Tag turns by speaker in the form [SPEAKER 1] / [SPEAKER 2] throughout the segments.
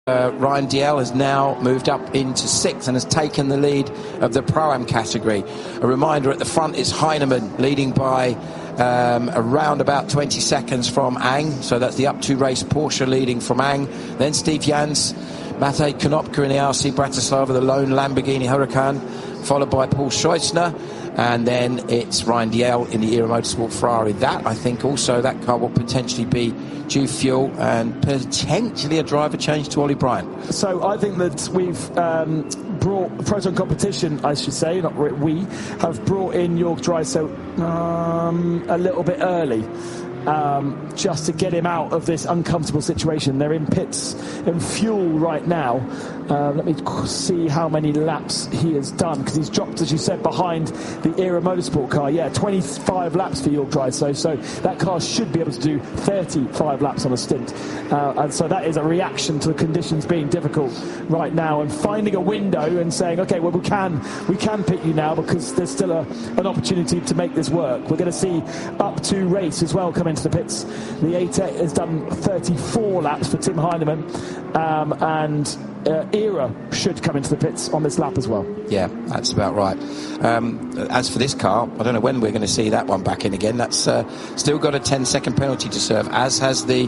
[SPEAKER 1] Ryan Dalziel has now moved up into 6th and has taken the lead of the Pro-Am category. A reminder, at the front is Heinemann leading by around about 20 seconds from Ang. So that's the up-to race Porsche leading from Ang. Then Steve Jans, Matej Konopka in the RC Bratislava, the lone Lamborghini Huracan, followed by Paul Scheusner. And then it's Ryan Dalziel in the Era Motorsport Ferrari. That, I think, also, that car will potentially be due fuel and potentially a driver change to Ollie Bryant.
[SPEAKER 2] So I think that we've brought Proton Competition, I should say, not we, have brought in Jörg Draiso a little bit early. Just to get him out of this uncomfortable situation. They're in pits and fuel right now. Let me see how many laps he has done, because he's dropped, as you said, behind the Era Motorsport car. Yeah, 25 laps for Jörg Draiso, so that car should be able to do 35 laps on a stint. And so that is a reaction to the conditions being difficult right now, and finding a window and saying, okay, well, we can pit you now because there's still an opportunity to make this work. We're going to see up to race as well come into the pits. The ATEC has done 34 laps for Tim Heinemann, and Era should come into the pits on this lap as well. Yeah,
[SPEAKER 1] that's about right. As for this car, I don't know when we're going to see that one back in again. That's still got a 10-second penalty to serve, as has the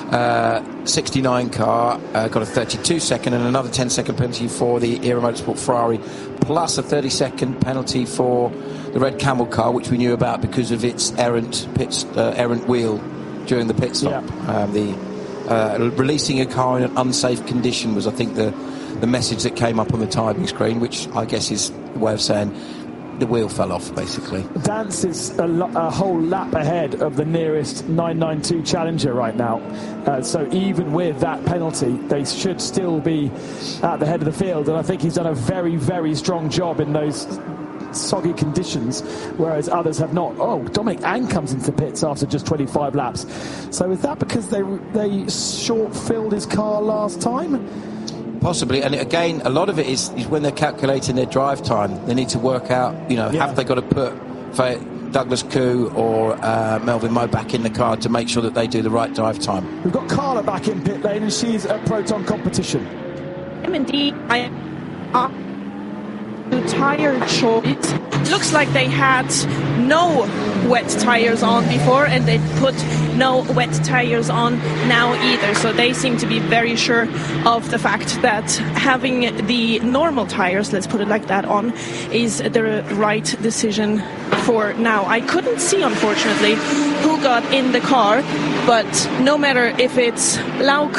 [SPEAKER 1] 69 car, got a 32-second and another 10-second penalty for the Era Motorsport Ferrari, plus a 30-second penalty for the Red Camel car, which we knew about because of its errant wheel during the pit stop. Yeah. Releasing a car in an unsafe condition was, I think, the message that came up on the timing screen, which I guess is a way of saying the wheel fell off, basically.
[SPEAKER 2] Dance is a whole lap ahead of the nearest 992 Challenger right now. So even with that penalty, they should still be at the head of the field. And I think he's done a very, very strong job in those soggy conditions, whereas others have not. Oh, Dominic Ang comes into the pits after just 25 laps. So is that because they short-filled his car last time?
[SPEAKER 1] Possibly, and again, a lot of it is when they're calculating their drive time. They need to work out, have they got to put Douglas Koo or Melvin Moe back in the car to make sure that they do the right drive time.
[SPEAKER 2] We've got Carla back in pit lane, and she's at Proton Competition.
[SPEAKER 3] Indeed, tire choice. Looks like they had no wet tires on before, and they put no wet tires on now either. So they seem to be very sure of the fact that having the normal tires, let's put it like that, on is the right decision for now. I couldn't see, unfortunately, who got in the car, but no matter if it's Lauk,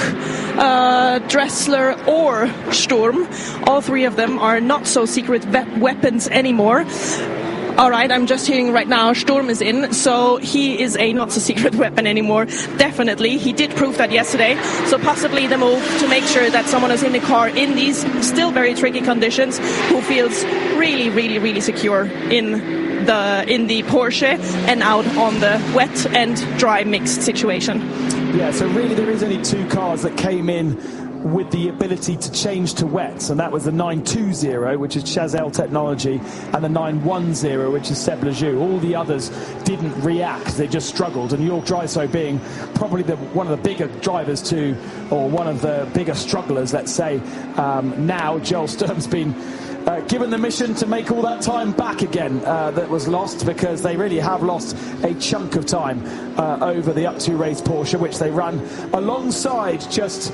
[SPEAKER 3] Dressler or Sturm, all three of them are not so secret weapons anymore. All right, I'm just hearing right now Sturm is in, so he is a not so secret weapon anymore. Definitely, he did prove that yesterday. So possibly the move to make sure that someone is in the car in these still very tricky conditions, who feels really, really, really secure in the Porsche and out on the wet and dry mixed situation.
[SPEAKER 2] Yeah, so really there is only two cars that came in with the ability to change to wets, and that was the 920, which is Chazelle Technology, and the 910, which is Seb Lejeune. All the others didn't react, they just struggled, and Jörg Draiso being probably one of the bigger drivers too, or one of the bigger strugglers, let's say. Now Joel Sturm's been given the mission to make all that time back again that was lost, because they really have lost a chunk of time over the up-to race Porsche, which they ran alongside just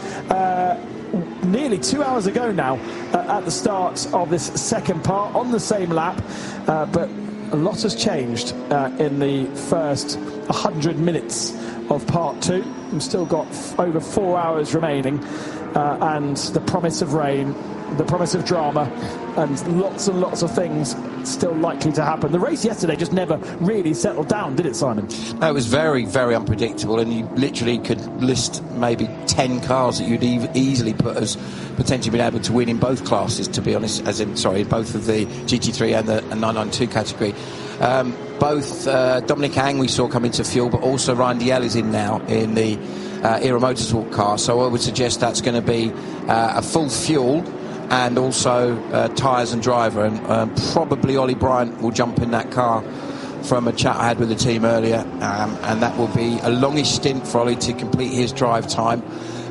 [SPEAKER 2] nearly 2 hours ago now at the start of this second part on the same lap. But a lot has changed in the first 100 minutes of part two. We've still got over 4 hours remaining, and the promise of rain, the promise of drama, and lots of things still likely to happen. The race yesterday just never really settled down, did it, Simon?
[SPEAKER 1] No, it was very, very unpredictable, and you literally could list maybe 10 cars that you'd easily put as potentially being able to win in both classes, to be honest, both of the GT3 and the 992 category. Both Dominic Ang we saw come into fuel, but also Ryan Dalziel is in now in the Era Motorsport car, so I would suggest that's going to be a full fuel and also tyres and driver, and probably Ollie Bryant will jump in that car from a chat I had with the team earlier, and that will be a longish stint for Ollie to complete his drive time.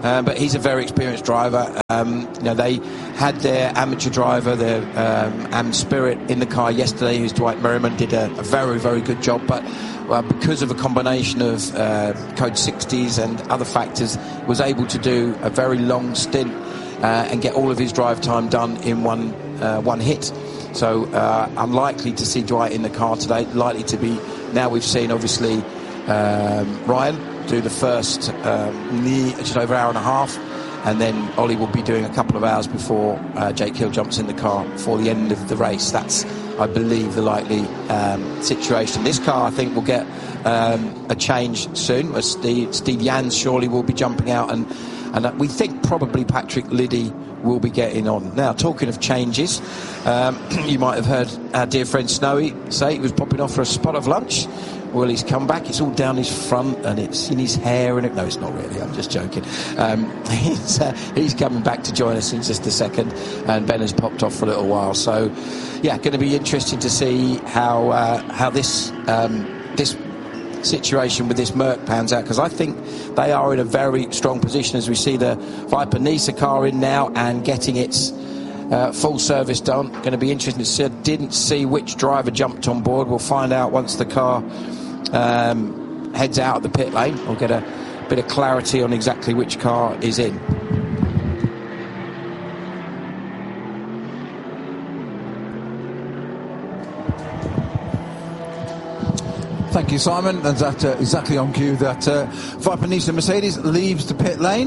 [SPEAKER 1] but he's a very experienced driver. They had their amateur driver, their Am Spirit, in the car yesterday, who's Dwight Merriman, did a very, very good job, but because of a combination of code 60s and other factors, was able to do a very long stint and get all of his drive time done in one hit. So unlikely to see Dwight in the car today. Likely to be, now we've seen obviously Ryan do the first just over an hour and a half, and then Ollie will be doing a couple of hours before Jake Hill jumps in the car for the end of the race. That's, I believe, the likely situation. This car, I think, will get a change soon. Steve Jans surely will be jumping out, and we think probably Patrick Liddy will be getting on. Now, talking of changes, you might have heard our dear friend Snowy say he was popping off for a spot of lunch. Well, he's come back. It's all down his front and it's in his hair. And no, it's not really. I'm just joking. He's coming back to join us in just a second. And Ben has popped off for a little while. So, yeah, going to be interesting to see how this situation with this Merc pans out, because I think they are in a very strong position as we see the Viper Nisa car in now and getting its full service done. Going to be interesting to see. I didn't see which driver jumped on board. We'll find out once the car heads out of the pit lane. We'll get a bit of clarity on exactly which car is in.
[SPEAKER 4] Thank you, Simon. And that exactly on cue that Viper Nisa Mercedes leaves the pit lane.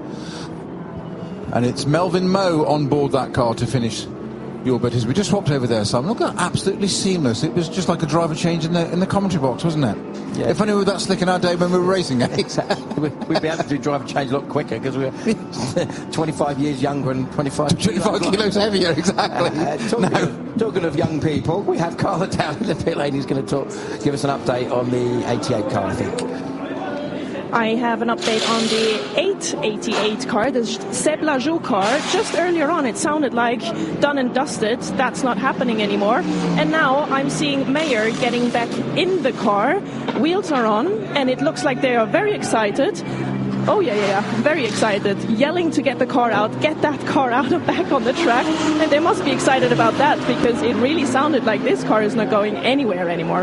[SPEAKER 4] And it's Melvin Moe on board that car to finish your bit. As we just swapped over there, Simon, look at that, absolutely seamless. It was just like a driver change in the commentary box, wasn't it? Yeah. If only we were that slick in our day when we were racing, eh?
[SPEAKER 1] Exactly. We'd be able to do driver change a lot quicker because we're 25 years younger and 25
[SPEAKER 4] kilos heavier, exactly.
[SPEAKER 1] Talking of young people, we have Carla down in the pit lane who's going to give us an update on the 88 car, I think.
[SPEAKER 3] I have an update on the 888 car, the Seb Lajou car. Just earlier on, it sounded like done and dusted. That's not happening anymore. And now I'm seeing Mayer getting back in the car. Wheels are on, and it looks like they are very excited. Oh, yeah, very excited. Yelling to get the car out, get that car out and back on the track. And they must be excited about that, because it really sounded like this car is not going anywhere anymore.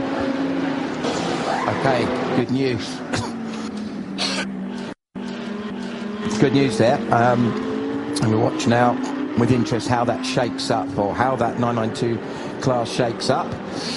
[SPEAKER 1] Okay, good news. Good news there, and we watch now with interest how that shapes up, or how that 992 class shapes up.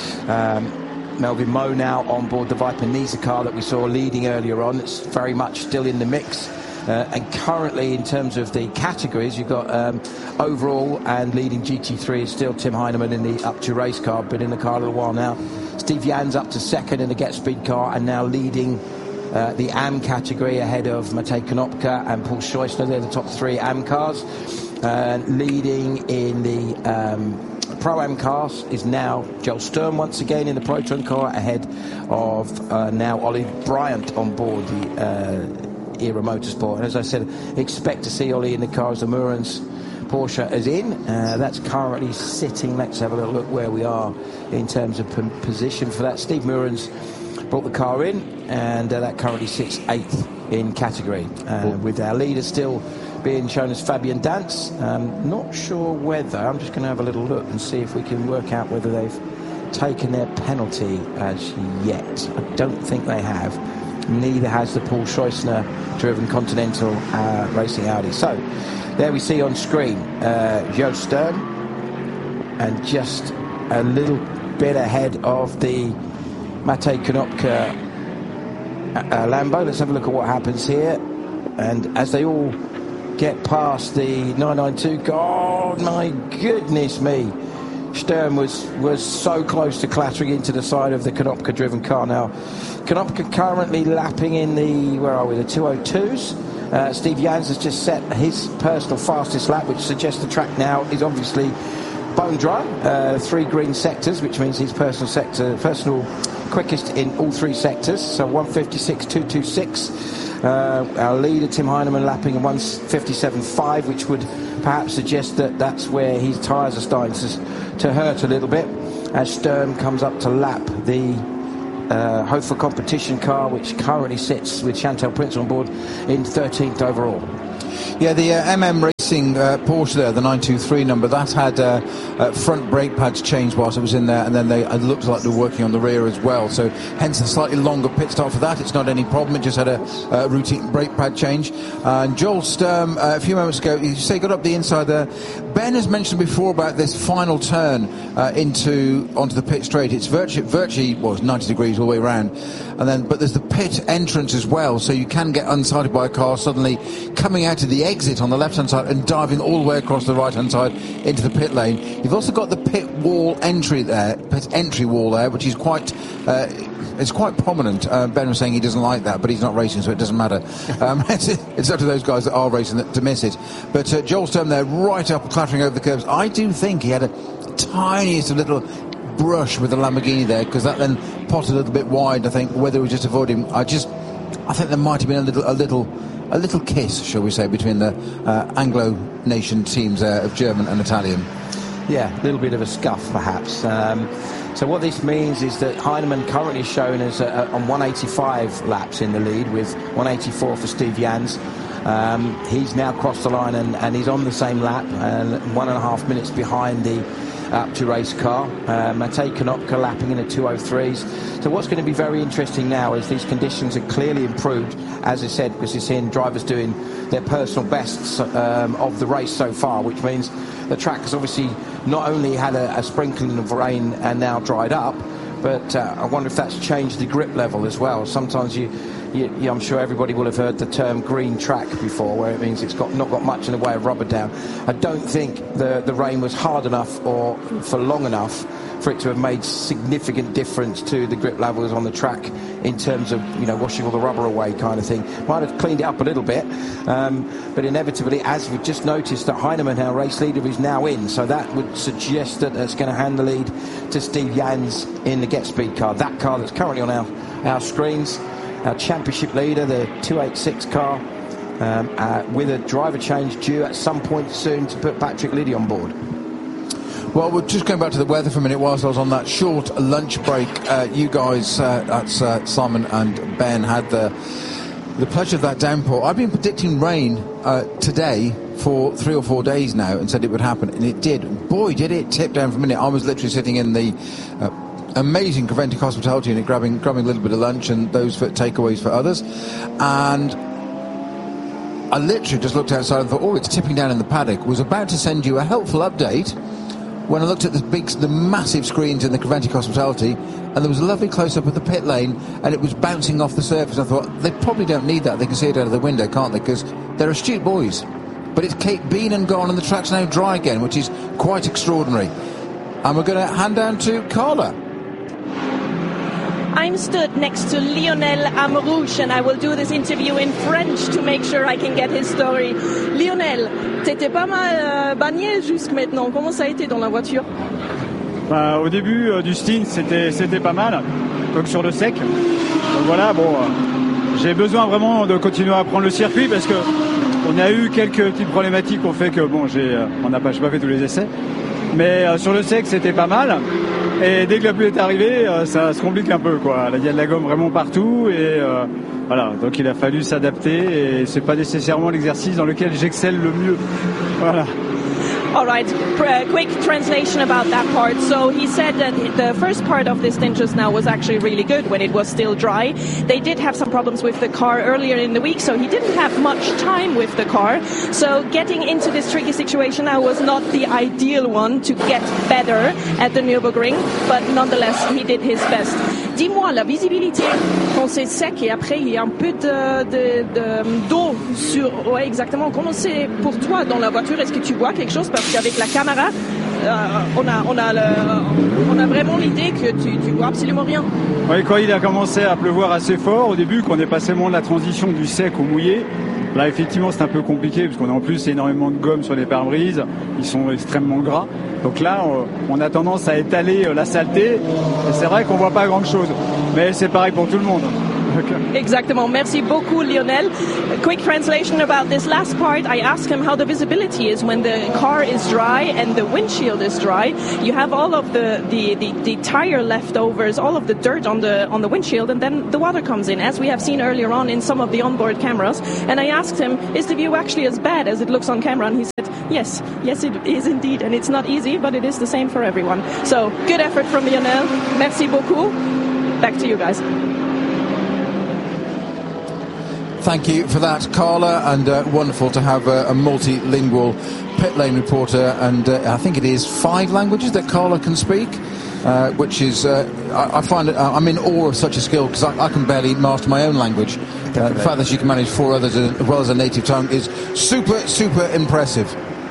[SPEAKER 1] Melvin Moe now on board the Viper Nisa car that we saw leading earlier on. It's very much still in the mix, and currently in terms of the categories, you've got overall and leading GT3 is still Tim Heineman in the Up to race car, been in the car a little while now. Steve Jans up to second in the Get Speed car and now leading the AM category ahead of Matej Konopka and Paul Scheusner. They're the top three AM cars. Leading in the Pro-Am cars is now Joel Sturm once again in the Proton car ahead of now Ollie Bryant on board the Era Motorsport. And as I said, expect to see Ollie in the car as the Murans Porsche is in. That's currently sitting, let's have a little look where we are in terms of position for that. Steve Murans brought the car in, and that currently sits 8th in category, with our leader still being shown as Fabian Dance. Not sure whether, I'm just going to have a little look and see if we can work out whether they've taken their penalty as yet. I don't think they have. Neither has the Paul Scheusner driven Continental Racing Audi. So there we see on screen Joe Stern, and just a little bit ahead of the Matej Konopka Lambo. Let's have a look at what happens here. And as they all get past the 992, God, my goodness me, Stern was so close to clattering into the side of the Konopka driven car. Now Konopka currently lapping in the, where are we, the 202s. Steve Jans has just set his personal fastest lap, which suggests the track now is obviously bone dry. 3 green sectors, which means his personal quickest in all 3 sectors. So 156.226. Our leader Tim Heineman lapping in 157.5, which would perhaps suggest that that's where his tyres are starting to hurt a little bit, as Sturm comes up to lap the Hofer competition car, which currently sits with Chantal Prince on board in 13th overall.
[SPEAKER 4] Yeah, the Racing Porsche there, the 923 number, that had front brake pads changed whilst it was in there, and then it looked like they were working on the rear as well. So hence a slightly longer pit stop for that. It's not any problem. It just had a routine brake pad change. And Joel Sturm, a few moments ago, you say got up the inside there. Ben has mentioned before about this final turn onto the pit straight. It's virtually 90 degrees all the way around, but there's the pit entrance as well, so you can get unsighted by a car suddenly coming out of the exit on the left hand side and diving all the way across the right hand side into the pit lane. You've also got the pit entry wall there, which is quite it's quite prominent. Ben was saying he doesn't like that, but he's not racing, so it doesn't matter. It's up to those guys that are racing to miss it. But Joel Sturm there, right up, clattering over the curbs. I do think he had a tiniest little brush with the Lamborghini there, because that then potted a little bit wide. I think whether it was just avoiding, I think there might have been a little kiss, shall we say, between the Anglo nation teams of German and Italian.
[SPEAKER 1] Yeah, a little bit of a scuff, perhaps. So what this means is that Heinemann currently shown as on 185 laps in the lead, with 184 for Steve Jans. He's now crossed the line and he's on the same lap, 1.5 minutes behind the up to race car. Matej Konopka lapping in at 2:03s. So what's going to be very interesting now is these conditions are clearly improved, as I said, because you're seeing drivers doing their personal bests of the race so far, which means the track has obviously not only had a sprinkling of rain and now dried up, but I wonder if that's changed the grip level as well. Sometimes I'm sure everybody will have heard the term green track before, where it means it's not got much in the way of rubber down. I don't think the rain was hard enough or for long enough for it to have made significant difference to the grip levels on the track in terms of, washing all the rubber away kind of thing. Might have cleaned it up a little bit, but inevitably, as we've just noticed, that Heinemann, our race leader, is now in, so that would suggest that it's going to hand the lead to Steve Jans in the Get Speed car, that car that's currently on our screens. Our championship leader, the 286 car, with a driver change due at some point soon to put Patrick Liddy on board.
[SPEAKER 4] Well, we're just going back to the weather for a minute whilst I was on that short lunch break. You guys, that's Simon and Ben, had the pleasure of that downpour. I've been predicting rain today for 3 or 4 days now and said it would happen, and it did. Boy, did it tip down for a minute. I was literally sitting in the amazing Coventry Hospitality Unit grabbing a little bit of lunch and those for takeaways for others, and I literally just looked outside and thought, it's tipping down in the paddock. Was about to send you a helpful update when I looked at the massive screens in the Coventry Hospitality, and there was a lovely close-up of the pit lane, and it was bouncing off the surface. I thought, they probably don't need that. They can see it out of the window, can't they? Because they're astute boys. But it's been and gone, and the track's now dry again, which is quite extraordinary. And we're going to hand down to Carla.
[SPEAKER 3] I'm stood next to Lionel Amrouche, and I will do this interview in French to make sure I can get his story. Lionel, t'étais pas mal bagné jusqu'à maintenant. Comment ça a été dans la voiture?
[SPEAKER 5] Au début du stint, c'était pas mal, donc sur le sec. Donc voilà, j'ai besoin vraiment de continuer à apprendre le circuit parce que on a eu quelques petites problématiques qui ont fait que j'ai pas fait tous les essais. Mais sur le sec, c'était pas mal. Et dès que la pluie est arrivée, ça se complique un peu, quoi. Là, il y a de la gomme vraiment partout et voilà. Donc il a fallu s'adapter et c'est pas nécessairement l'exercice dans lequel j'excelle le mieux. Voilà.
[SPEAKER 3] All right, quick translation about that part. So he said that the first part of this stint just now was actually really good when it was still dry. They did have some problems with the car earlier in the week, so he didn't have much time with the car. So getting into this tricky situation now was not the ideal one to get better at the Nürburgring, but nonetheless, he did his best. Dis-moi, la visibilité, quand c'est sec et après il y a un peu d'eau sur... Ouais, exactement. Comment c'est pour toi dans la voiture? Est-ce que tu vois quelque chose? Parce qu'avec la caméra, on a vraiment l'idée que tu vois absolument rien.
[SPEAKER 5] Oui, quand il a commencé à pleuvoir assez fort, au début, quand on est passé de la transition du sec au mouillé, là, effectivement, c'est un peu compliqué, parce qu'on a en plus énormément de gomme sur les pare-brises, ils sont extrêmement gras. Donc là, on a tendance à étaler la saleté, et c'est vrai qu'on voit pas grand-chose. Mais c'est pareil pour tout le monde. Okay.
[SPEAKER 3] Exactement. Merci beaucoup, Lionel. A quick translation about this last part. I asked him how the visibility is when the car is dry and the windshield is dry. You have all of the tire leftovers, all of the dirt on the windshield, and then the water comes in, as we have seen earlier on in some of the onboard cameras. And I asked him, is the view actually as bad as it looks on camera? And he said, yes, it is indeed. And it's not easy, but it is the same for everyone. So, good effort from Lionel. Merci beaucoup. Back to you guys.
[SPEAKER 4] Thank you for that, Carla, and wonderful to have a multilingual pit lane reporter, and I think it is 5 languages that Carla can speak, which is, I find it, I'm in awe of such a skill, because I can barely master my own language. The fact that she can manage 4 others as well as a native tongue is super, super impressive.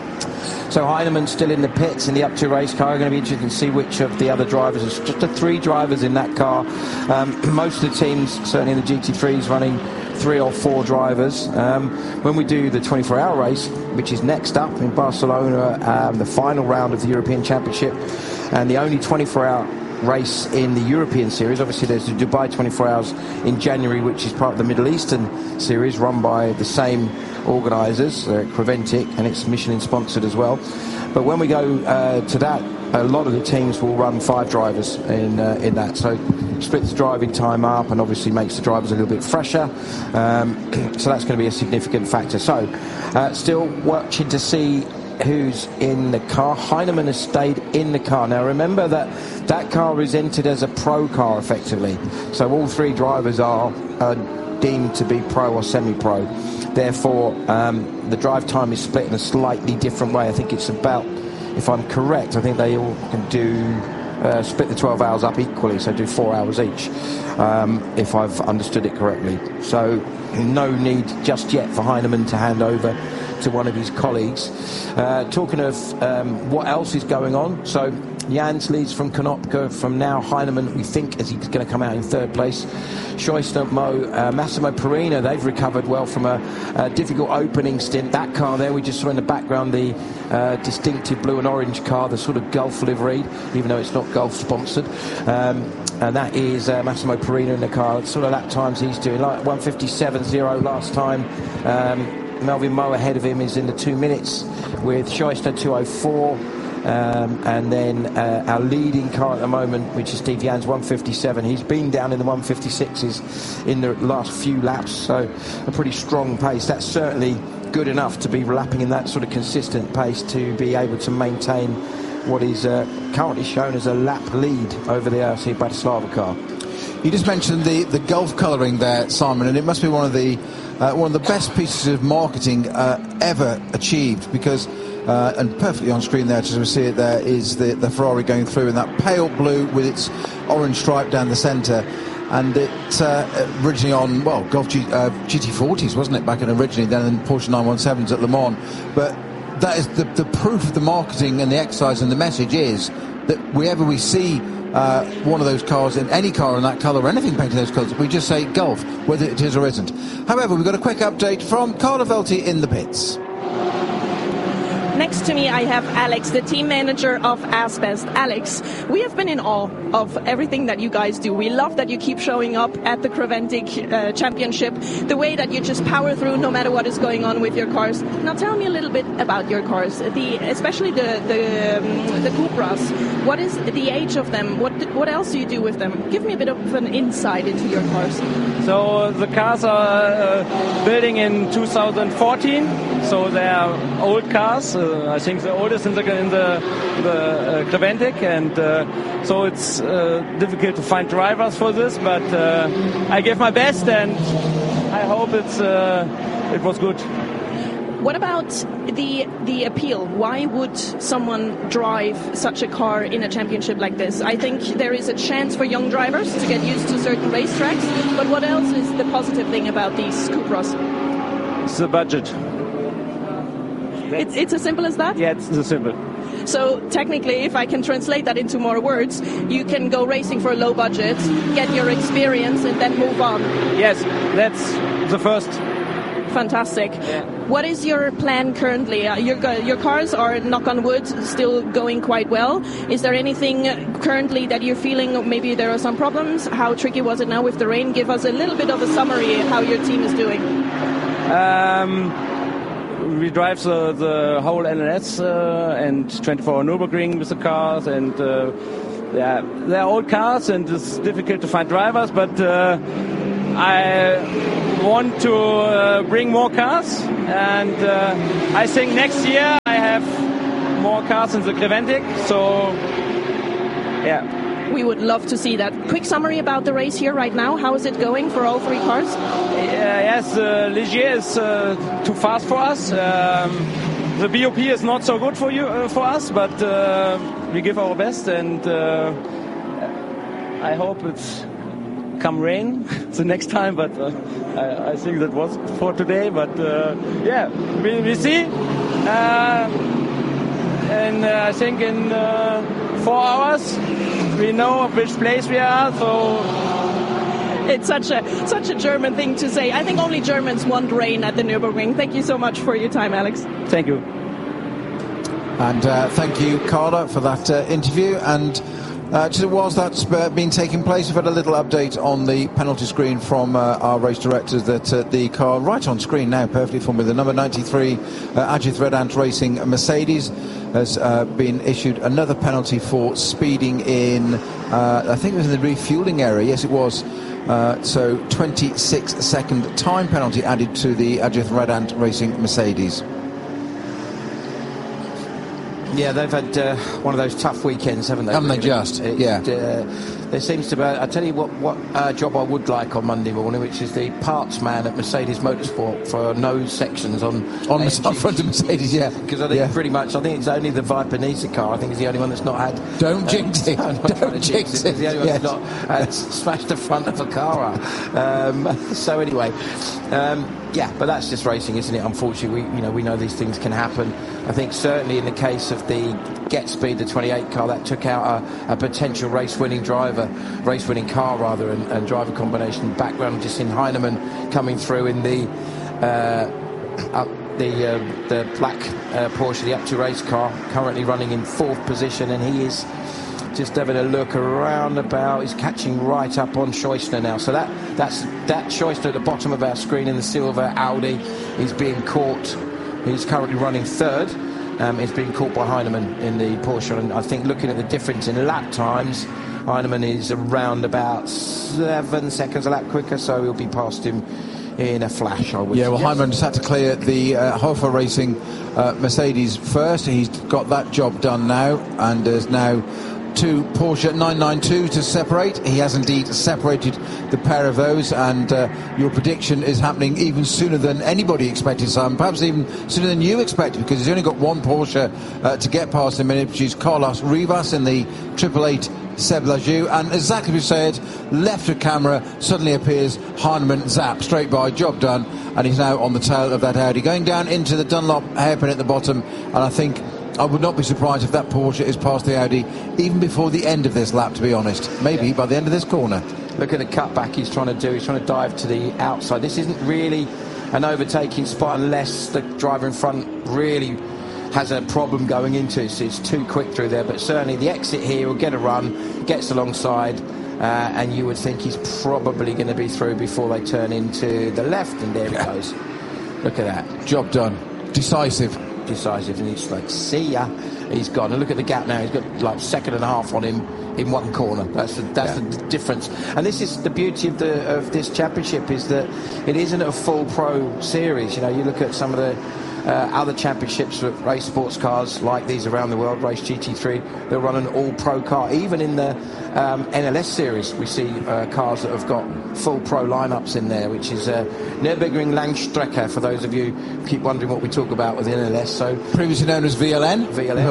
[SPEAKER 1] So Heinemann still in the pits in the up 2 race car. Going to be interesting to see which of the other drivers. There's just the 3 drivers in that car. Most of the teams, certainly in the GT3s, running 3 or 4 drivers. When we do the 24-hour race, which is next up in Barcelona, the final round of the European Championship, and the only 24-hour race in the European Series. Obviously, there's the Dubai 24 Hours in January, which is part of the Middle Eastern Series, run by the same organisers, Creventic, and it's Michelin-sponsored as well. But when we go to that, a lot of the teams will run 5 drivers in that. So splits the driving time up and obviously makes the drivers a little bit fresher. So that's going to be a significant factor. So still watching to see who's in the car. Heinemann has stayed in the car. Now remember that car is entered as a pro car effectively. So all 3 drivers are deemed to be pro or semi-pro. Therefore, the drive time is split in a slightly different way. I think it's about, if I'm correct, I think they all can do split the 12 hours up equally, so do 4 hours each, if I've understood it correctly. So no need just yet for Heinemann to hand over to one of his colleagues. Talking of what else is going on, so Jans leads from Konopka. From now, Heinemann, we think, as he's going to come out in 3rd place. Scheuster, Massimo Perina, they've recovered well from a difficult opening stint. That car there, we just saw in the background, the distinctive blue and orange car, the sort of Gulf liveried, even though it's not Gulf sponsored. And that is Massimo Perina in the car. Sort of lap times he's doing, like 1:57.0 last time. Melvin Moe ahead of him is in the 2 minutes with Scheuster 2:04. And then our leading car at the moment, which is Steve Jans, 1:57. He's been down in the 1:56s in the last few laps, so a pretty strong pace. That's certainly good enough to be lapping in that sort of consistent pace to be able to maintain what is currently shown as a lap lead over the ARC Bratislava car.
[SPEAKER 4] You just mentioned the Gulf colouring there, Simon, and it must be one of the best pieces of marketing ever achieved, because and perfectly on screen there, as we see it there, is the Ferrari going through in that pale blue with its orange stripe down the centre. And it originally on, well, Golf GT40s, wasn't it, back in originally, then in Porsche 917s at Le Mans. But that is the proof of the marketing and the exercise, and the message is that wherever we see one of those cars, in any car in that colour or anything painted those colours, we just say Golf, whether it is or isn't. However, we've got a quick update from Carlo Velti in the pits.
[SPEAKER 3] Next to me, I have Alex, the team manager of Asbest. Alex, we have been in awe of everything that you guys do. We love that you keep showing up at the Creventic Championship, the way that you just power through no matter what is going on with your cars. Now, tell me a little bit about your cars, especially the Cupras. What is the age of them? What else do you do with them? Give me a bit of an insight into your cars.
[SPEAKER 6] So the cars are building in 2014, so they are old cars. I think the oldest in the Creventic, and so it's difficult to find drivers for this. But I gave my best, and I hope it was good.
[SPEAKER 3] What about the appeal? Why would someone drive such a car in a championship like this? I think there is a chance for young drivers to get used to certain racetracks. But what else is the positive thing about these Cupras?
[SPEAKER 6] It's the budget.
[SPEAKER 3] It's as simple as that?
[SPEAKER 6] Yeah, it's as simple.
[SPEAKER 3] So technically, if I can translate that into more words, you can go racing for a low budget, get your experience, and then move on.
[SPEAKER 6] Yes, that's the
[SPEAKER 3] Fantastic.
[SPEAKER 6] Yeah.
[SPEAKER 3] What is your plan currently? Your cars are, knock on wood, still going quite well. Is there anything currently that you're feeling maybe there are some problems? How tricky was it now with the rain? Give us a little bit of a summary how your team is doing.
[SPEAKER 6] We drive the whole NLS and 24 Nürburgring with the cars, and they're old cars and it's difficult to find drivers, but I want to bring more cars, and I think next year I have more cars in the Creventic, so yeah.
[SPEAKER 3] We would love to see that. Quick summary about the race here right now. How is it going for all three cars?
[SPEAKER 6] Yes, Ligier is too fast for us. The BOP is not so good for us, but we give our best, and I hope it's come rain the next time, but I think that was for today, but yeah, we see. And I think in 4 hours we know which place we are, so
[SPEAKER 3] it's such a German thing to say. I think only Germans want rain at the Nürburgring. Thank you so much for your time, Alex.
[SPEAKER 6] Thank you.
[SPEAKER 4] And thank you, Carla, for that interview. And just whilst that's been taking place, we've had a little update on the penalty screen from our race directors that the car right on screen now, perfectly for me, the number 93 Ajith Red Ant Racing Mercedes has been issued another penalty for speeding in, I think it was in the refueling area. Yes, it was. So 26-second time penalty added to the Ajith Red Ant Racing Mercedes.
[SPEAKER 1] Yeah, they've had one of those tough weekends, haven't they?
[SPEAKER 4] Haven't they just? Yeah.
[SPEAKER 1] There seems to be... I'll tell you what job I would like on Monday morning, which is the parts man at Mercedes Motorsport for nose sections on
[SPEAKER 4] the front of Mercedes, yeah.
[SPEAKER 1] Because I think pretty much, I think it's only the Viper Nisa car, I think, is the only one that's not had...
[SPEAKER 4] Don't jinx it. Don't jinx it.
[SPEAKER 1] It's the only one that's not had smashed the front of a car up. So anyway... yeah, but that's just racing, isn't it? Unfortunately, we know these things can happen. I think certainly in the case of the Get Speed, the 28 car, that took out a potential race-winning car and driver combination background. Just in Heinemann coming through in the black Porsche, the Up2 race car, currently running in 4th position, and he is just having a look around about. He's catching right up on Scheustner now. So that's Scheustner at the bottom of our screen in the silver Audi. He's being caught. He's currently running 3rd. He's being caught by Heinemann in the Porsche. And I think looking at the difference in lap times, Heinemann is around about 7 seconds a lap quicker, so he'll be past him in a flash, I would suggest.
[SPEAKER 4] Well, Heinemann just had to clear the Hofer Racing Mercedes first. He's got that job done now, and there's now 2 Porsche 992 to separate. He has indeed separated the pair of those, and your prediction is happening even sooner than anybody expected, Simon, perhaps even sooner than you expected, because he's only got 1 Porsche to get past him in it, which is Carlos Rivas in the 888 Seb Lajou, and exactly as you said, left of camera, suddenly appears Heinemann, zap, straight by, job done, and he's now on the tail of that Audi, going down into the Dunlop hairpin at the bottom, and I think I would not be surprised if that Porsche is past the Audi even before the end of this lap, to be honest. Maybe by the end of this corner.
[SPEAKER 1] Look at the cutback he's trying to do. He's trying to dive to the outside. This isn't really an overtaking spot unless the driver in front really has a problem going into it. So it's too quick through there. But certainly the exit here will get a run, gets alongside, and you would think he's probably going to be through before they turn into the left. And there he goes. Look at that.
[SPEAKER 4] Job done. Decisive,
[SPEAKER 1] and he's like, see ya, he's gone. And look at the gap now, he's got like 1.5 seconds on him in one corner. That's the difference. And this is the beauty of this championship, is that it isn't a full pro series. You look at some of the other championships with race sports cars like these around the world, Race GT3, they'll run an all-pro car. Even in the NLS series, we see cars that have got full pro lineups in there, which is Nürburgring Langstrecke, for those of you who keep wondering what we talk about with the NLS. So
[SPEAKER 4] previously known as VLN.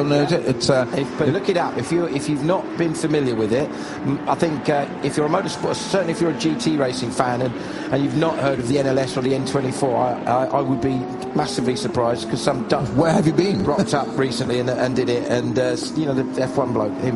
[SPEAKER 1] But look it up. If you've not been familiar with it, I think if you're a motorsport, certainly if you're a GT racing fan and you've not heard of the NLS or the N24, I would be massively surprised surprised because some Dutch.
[SPEAKER 4] Where have you been?
[SPEAKER 1] Rocked up recently and did it, and the F1 bloke, him,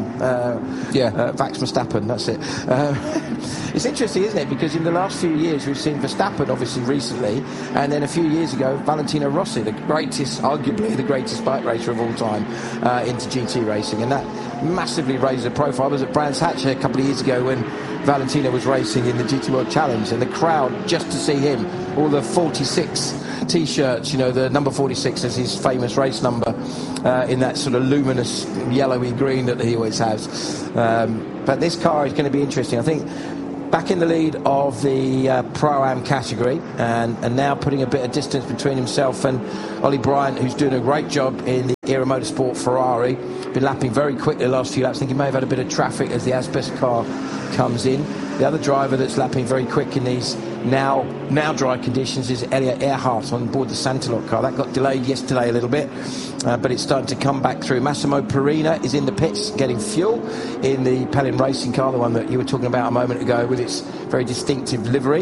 [SPEAKER 1] Max Verstappen. That's it. It's interesting, isn't it? Because in the last few years we've seen Verstappen, obviously recently, and then a few years ago Valentino Rossi, arguably the greatest bike racer of all time, into GT racing, and that massively raised the profile. I was at Brands Hatch a couple of years ago when Valentino was racing in the GT World Challenge, and the crowd just to see him, all the 46 T-shirts, the number 46 is his famous race number, in that sort of luminous yellowy green that he always has. But this car is going to be interesting. I think back in the lead of the Pro-Am category, and now putting a bit of distance between himself and Ollie Bryant, who's doing a great job in the Era Motorsport Ferrari. Been lapping very quickly the last few laps. I think he may have had a bit of traffic as the Asbest car comes in. The other driver that's lapping very quick in these now dry conditions is Elliot Earhart on board the Santalot car. That got delayed yesterday a little bit, but it's starting to come back through. Massimo Perina is in the pits getting fuel in the Pelin Racing car, the one that you were talking about a moment ago, with its very distinctive livery.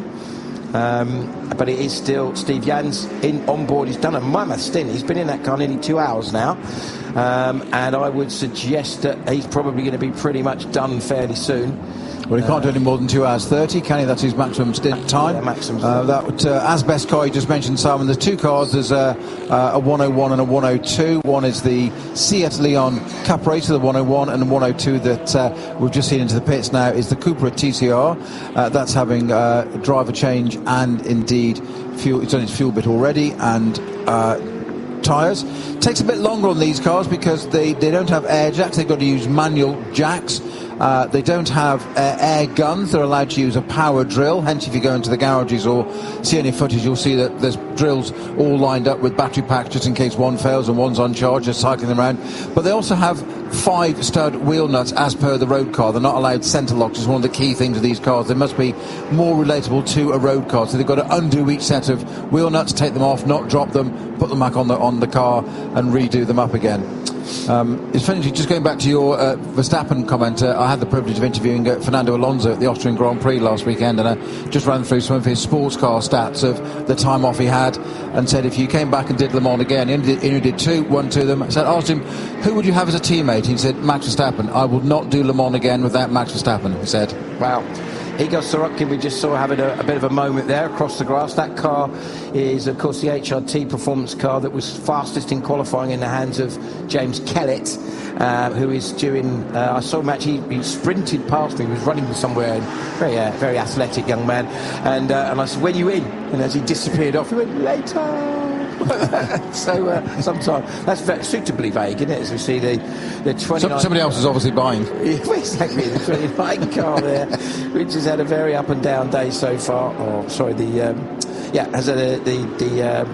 [SPEAKER 1] But it is still Steve Jans on board. He's done a mammoth stint. He's been in that car nearly 2 hours now, and I would suggest that he's probably going to be pretty much done fairly soon.
[SPEAKER 4] Well, he can't do any more than 2 hours 30, can he? That's his maximum stint time.
[SPEAKER 1] Yeah, maximum.
[SPEAKER 4] That Asbest car you just mentioned, Simon. There's two cars. There's a 101 and a 102. One is the Seat Leon Cup Racer, the 101, and the 102 that we've just seen into the pits now is the Cupra TCR. That's having driver change and indeed fuel. It's on its fuel bit already, and tyres. Takes a bit longer on these cars because they don't have air jacks. They've got to use manual jacks. They don't have air guns. They're allowed to use a power drill. Hence, if you go into the garages or see any footage, you'll see that there's drills all lined up with battery packs just in case one fails and one's on charge, just cycling them around. But they also have 5 stud wheel nuts as per the road car. They're not allowed centre locks. It's one of the key things of these cars. They must be more relatable to a road car. So they've got to undo each set of wheel nuts, take them off, not drop them, put them back on the car and redo them up again. It's funny, just going back to your Verstappen comment, I had the privilege of interviewing Fernando Alonso at the Austrian Grand Prix last weekend, and I just ran through some of his sports car stats of the time off he had, and said if you came back and did Le Mans again, he only did won two of them. I asked him, who would you have as a teammate? He said, Max Verstappen. I would not do Le Mans again without Max Verstappen, he said.
[SPEAKER 1] Wow. Igor Sorokin, we just saw having a bit of a moment there across the grass. That car is, of course, the HRT performance car that was fastest in qualifying in the hands of James Kellett, who is doing... I saw him actually, he sprinted past me, he was running somewhere, very athletic young man, and I said, when are you in? And as he disappeared off, he went, later. So sometimes that's suitably vague, isn't it? As we see the 29.
[SPEAKER 4] Somebody else is obviously buying.
[SPEAKER 1] Exactly, the 29 car there, which has had a very up and down day so far. Oh, sorry, has the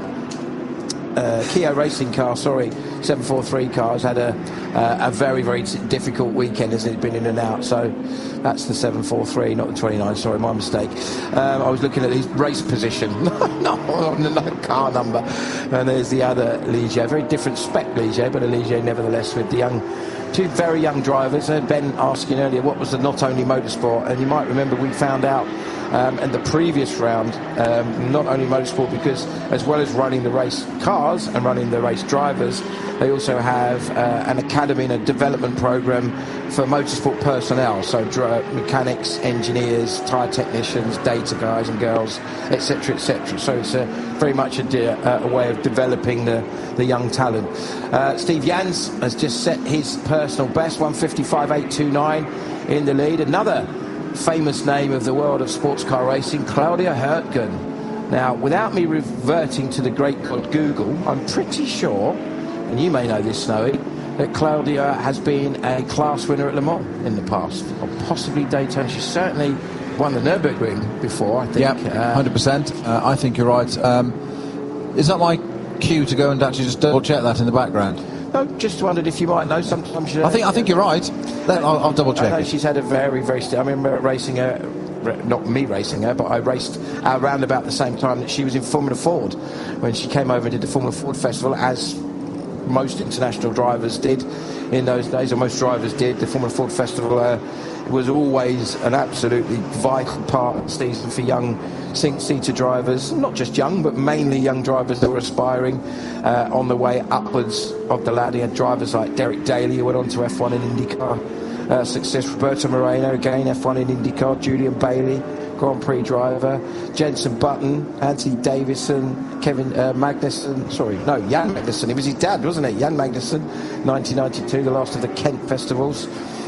[SPEAKER 1] Kia racing car, 743 car, has had a very, very difficult weekend, hasn't it? Been in and out. So that's the 743, not the 29. Sorry, my mistake. I was looking at his race position, not on the car number. And there's the other Ligier, very different spec Ligier, but a Ligier nevertheless with the two very young drivers. Ben asking earlier what was the Not Only Motorsport, and you might remember we found out in the previous round, Not Only Motorsport, because as well as running the race cars and running the race drivers, they also have an academy and a development program for motorsport personnel, so mechanics, engineers, tyre technicians, data guys and girls, etc., etc. So it's very much a way of developing the young talent. Steve Jans has just set his personal best, 155.829 in the lead. Another famous name of the world of sports car racing, Claudia Hurtgen. Now, without me reverting to the great god Google, I'm pretty sure, and you may know this, Snowy, that Claudia has been a class winner at Le Mans in the past, or possibly Daytona. She's certainly won the Nürburgring before, I think.
[SPEAKER 4] Yeah, 100%. I think you're right. Is that my cue to go and actually just double check that in the background?
[SPEAKER 1] No, just wondered if you might know. Sometimes I
[SPEAKER 4] think you're right. I'll double check.
[SPEAKER 1] I know she's had a very, very... I remember racing her, not me racing her, but I raced around about the same time that she was in Formula Ford, when she came over and did the Formula Ford Festival, as most international drivers did in those days, or most drivers did. The Formula Ford Festival was always an absolutely vital part of the season for young seater drivers, not just young, but mainly young drivers that were aspiring on the way upwards of the ladder. You had drivers like Derek Daly, who went on to F1 in IndyCar success, Roberto Moreno, again F1 in IndyCar, Julian Bailey, Grand Prix driver, Jenson Button, Anthony Davison, Jan Magnussen. It was his dad, wasn't it? Jan Magnussen, 1992, the last of the Kent festivals.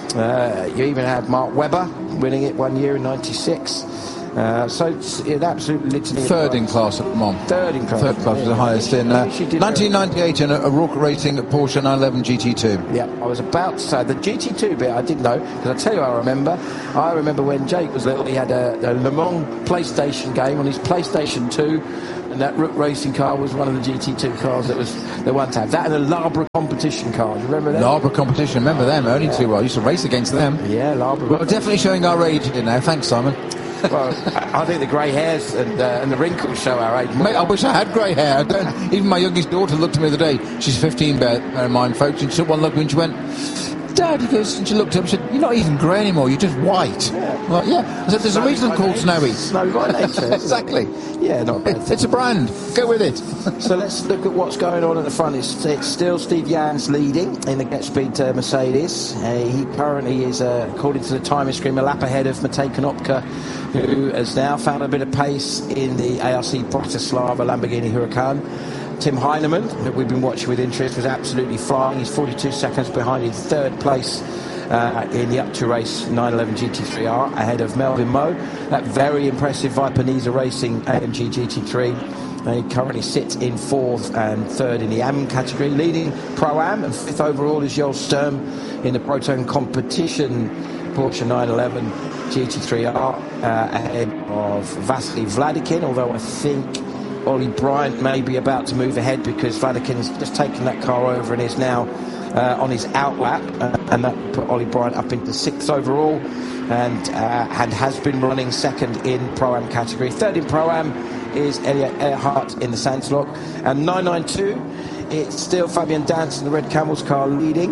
[SPEAKER 1] You even had Mark Webber winning it one year in 96. So it's an absolute litany.
[SPEAKER 4] Third in class at Le Mans.
[SPEAKER 1] Third in class.
[SPEAKER 4] Third class was the highest in 1998 in a Rourke Racing Porsche 911 GT2.
[SPEAKER 1] Yeah, I was about to say the GT2 bit I didn't know, because I tell you I remember when Jake was little, he had a Le Mans PlayStation game on his PlayStation 2, and that Rourke Racing car was one of the GT2 cars that they wanted to have. That and a Labra competition car. Do you remember that?
[SPEAKER 4] Labra competition, remember them? Only too well. I used to race against them.
[SPEAKER 1] Yeah, Labra.
[SPEAKER 4] Well, definitely showing our age here now. Thanks, Simon.
[SPEAKER 1] Well, I think the grey hairs and the wrinkles show our age.
[SPEAKER 4] Mate, I wish I had grey hair. Even my youngest daughter looked at me the other day. She's 15, bear in mind, folks, and she took one look and she went, Dad, he goes, and she looked up and said, you're not even grey anymore, you're just white.
[SPEAKER 1] Yeah.
[SPEAKER 4] Like, yeah. I said, there's a reason called Snowy.
[SPEAKER 1] Snowy by nature.
[SPEAKER 4] Exactly.
[SPEAKER 1] Yeah, not bad.
[SPEAKER 4] It's a brand. Go with it.
[SPEAKER 1] So let's look at what's going on at the front. It's still Steve Jans leading in the GetSpeed Mercedes. He currently is, according to the timing screen, a lap ahead of Matej Konopka, who has now found a bit of pace in the ARC Bratislava Lamborghini Huracan. Tim Heinemann, that we've been watching with interest, was absolutely flying. He's 42 seconds behind in third place in the up-to race 911 GT3R, ahead of Melvin Moe. That very impressive Viper Niza Racing AMG GT3. He currently sits in fourth and third in the AM category, leading Pro-Am, and fifth overall is Joel Sturm in the Proton Competition Porsche 911 GT3R, ahead of Vasily Vladikin, although I think Ollie Bryant may be about to move ahead because Vladikin's just taken that car over and is now on his outlap, and that put Ollie Bryant up into sixth overall, and has been running second in Pro-Am category. Third in Pro-Am is Elliot Earhart in the Sandslock, and 992, it's still Fabian Danz in the Red Camels car leading.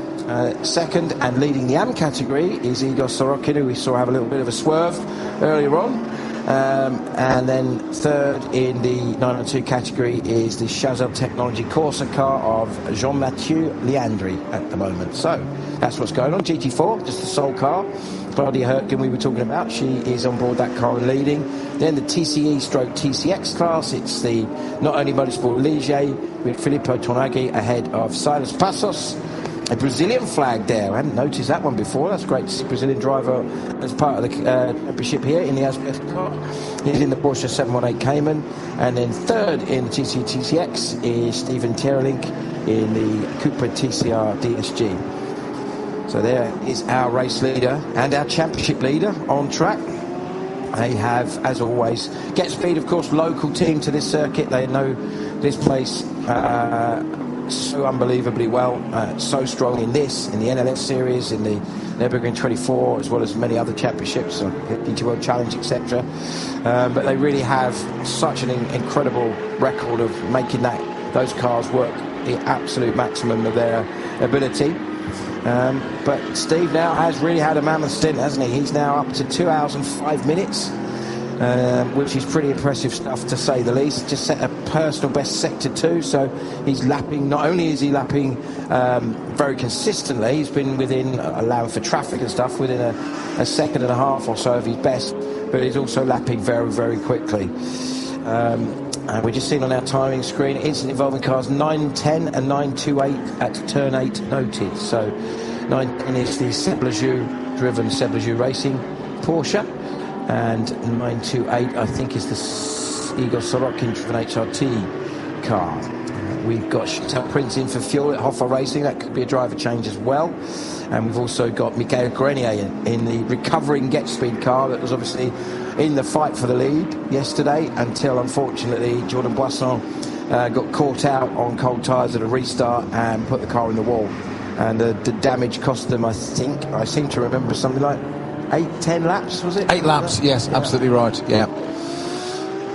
[SPEAKER 1] Second and leading the AM category is Igor Sorokin, who we saw have a little bit of a swerve earlier on. And then third in the 992 category is the Chazelle Technology Corsa car of Jean-Mathieu Leandri at the moment. So that's what's going on. GT4, just the sole car. Claudia Hurtgen we were talking about, she is on board that car and leading. Then the TCE stroke TCX class, it's the not only Motorsport Ligier with Filippo Tornaghi ahead of Silas Passos. A Brazilian flag there. I hadn't noticed that one before. That's great to see Brazilian driver as part of the championship here in the Asbeth car. He's in the Porsche 718 Cayman. And then third in the TCE TCX is Stephen Tierlink in the Cupra TCR DSG. So there is our race leader and our championship leader on track. They have, as always, GetSpeed, of course, local team to this circuit. They know this place so unbelievably well, so strong in the NLS series, in the Nürburgring 24, as well as many other championships, GT World Challenge, etc. But they really have such an incredible record of making those cars work the absolute maximum of their ability. But Steve now has really had a mammoth stint, hasn't he? He's now up to 2 hours and 5 minutes. Which is pretty impressive stuff, to say the least. Just set a personal best sector 2, so he's lapping. Not only is he lapping very consistently, he's been within, allowing for traffic and stuff, within a second and a half or so of his best, but he's also lapping very, very quickly. And we're just seeing on our timing screen, instant involving cars 910 and 928 at turn 8 noted. So 910 is the Seblejew driven Seblejew Racing Porsche, and 928 I think is the Igor Sorokin driven HRT car. We've got Chantal Prince in for fuel at Hoffa Racing. That could be a driver change as well. And we've also got Michael Grenier in the recovering GetSpeed car that was obviously in the fight for the lead yesterday, until unfortunately Jordan Boisson got caught out on cold tyres at a restart and put the car in the wall. And the damage cost them, I seem to remember something like 8-10 laps, was it?
[SPEAKER 4] 8 laps, yes, absolutely right, yeah.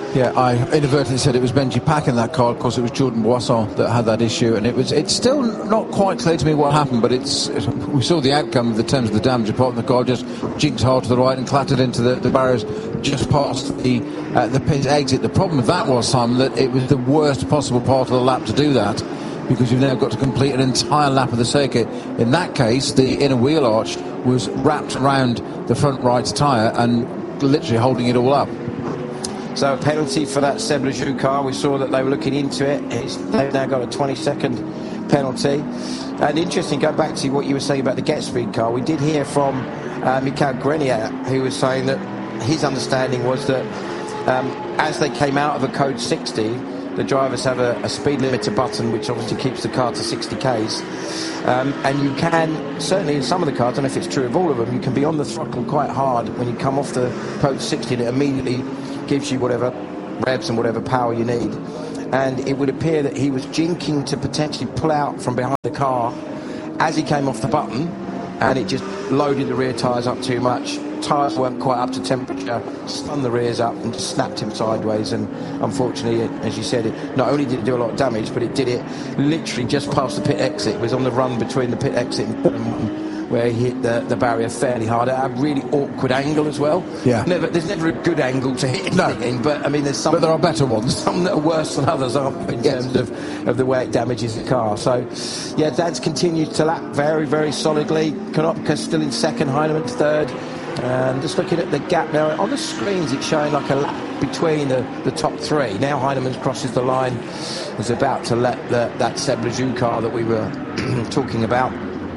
[SPEAKER 4] Yeah, I inadvertently said it was Benji Pack in that car. Of course, it was Jordan Boisson that had that issue, and it's still not quite clear to me what happened, but we saw the outcome in terms of the damage. Apart from the car just jinked hard to the right and clattered into the barriers just past the pit exit. The problem with that was, Simon, that it was the worst possible part of the lap to do that, because you've now got to complete an entire lap of the circuit. In that case, the inner wheel arch was wrapped around the front right tyre and literally holding it all up.
[SPEAKER 1] So a penalty for that Seb Lejeune car. We saw that they were looking into it. They've now got a 20-second penalty. And interesting, go back to what you were saying about the Get Speed car. We did hear from Michael Grenier, who was saying that his understanding was that as they came out of a code 60, the drivers have a speed limiter button, which obviously keeps the car to 60 k's. And you can, certainly in some of the cars, I don't know if it's true of all of them, you can be on the throttle quite hard when you come off the code 60, and it immediately gives you whatever revs and whatever power you need. And it would appear that he was jinking to potentially pull out from behind the car as he came off the button, and it just loaded the rear tyres up too much. Tyres weren't quite up to temperature, spun the rears up and just snapped him sideways. And unfortunately, as you said, it not only did it do a lot of damage, but it did it literally just past the pit exit. It was on the run between the pit exit and where he hit the barrier fairly hard at a really awkward angle as well.
[SPEAKER 4] Yeah.
[SPEAKER 1] There's never a good angle to hit anything, but I mean, there's some.
[SPEAKER 4] But there are better ones.
[SPEAKER 1] Some that are worse than others, aren't there, in terms of the way it damages the car. So, yeah, Dad's continued to lap very, very solidly. Konopka still in second, Heinemann third. And just looking at the gap now, on the screens it's showing like a lap between the top three. Now Heinemann crosses the line, is about to let that Seb Lejeune car that we were talking about.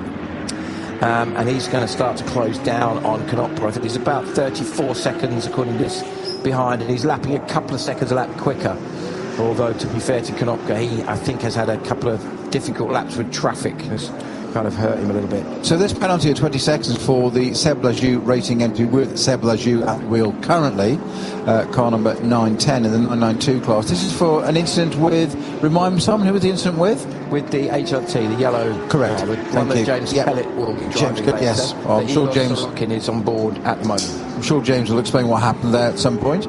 [SPEAKER 1] And he's going to start to close down on Konopka. I think he's about 34 seconds, according to this, behind, and he's lapping a couple of seconds a lap quicker. Although, to be fair to Konopka, he, I think, has had a couple of difficult laps with traffic. It's kind of hurt him a little bit.
[SPEAKER 4] So this penalty of 20 seconds for the Seb Lejeune Racing entry with Seb Lejeune at the wheel currently, car number 910 in the 992 class. This is for an incident with, remind me, someone who was the incident with?
[SPEAKER 1] With the HRT, the yellow
[SPEAKER 4] correct
[SPEAKER 1] car, the one that James Pellet will be driving later.
[SPEAKER 4] Yes, I'm sure James
[SPEAKER 1] Sorokin is on board at the moment.
[SPEAKER 4] I'm sure James will explain what happened there at some point.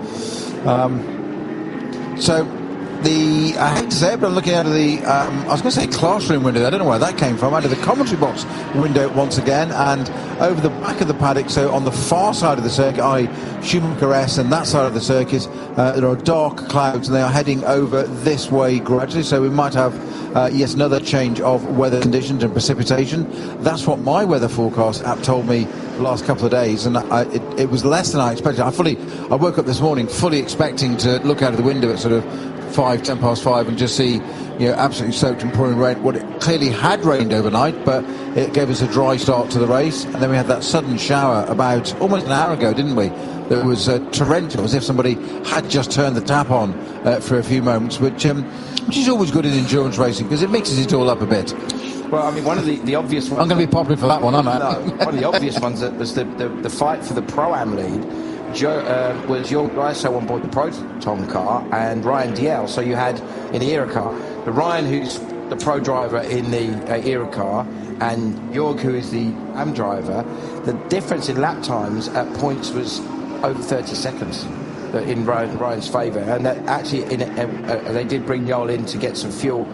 [SPEAKER 4] I hate to say it, but I'm looking out of the, I was going to say classroom window. I don't know where that came from. Out of the commentary box window once again, and over the back of the paddock, so on the far side of the circuit, Schumacher S, and that side of the circuit, there are dark clouds, and they are heading over this way gradually, so we might have yet another change of weather conditions and precipitation. That's what my weather forecast app told me the last couple of days, and it was less than I expected. I woke up this morning fully expecting to look out of the window at sort of 10 past 5 and just see, absolutely soaked and pouring rain. What it clearly had rained overnight, but it gave us a dry start to the race, and then we had that sudden shower about almost an hour ago, didn't we? That was torrential, as if somebody had just turned the tap on for a few moments, which is always good in endurance racing because it mixes it all up a bit.
[SPEAKER 1] Well, I mean, one of the obvious ones...
[SPEAKER 4] I'm going to be popular for that one, aren't I?
[SPEAKER 1] No, one of the obvious ones that was the fight for the Pro-Am lead was your guys on board the Proton car and Ryan Diel. So you had in the Era car, the Ryan who's the pro driver in the Era car, and Jorg who is the AM driver. The difference in lap times at points was over 30 seconds in Ryan's favour, and that actually they did bring Jarl in to get some fuel.